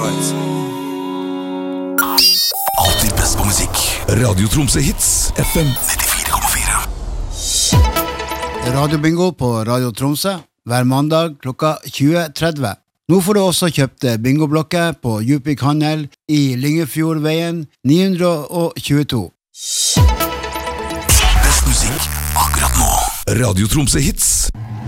Alltid best på musikk. Radio Tromsø Hits FM 94,4. Radio Bingo på Radio Tromsø hver mandag klokka 20:30. Nå får du også kjøpt bingoblokker på Djupvik Handel i Lyngefjordveien 922. Best musikk akkurat nå. Radio Tromsø Hits.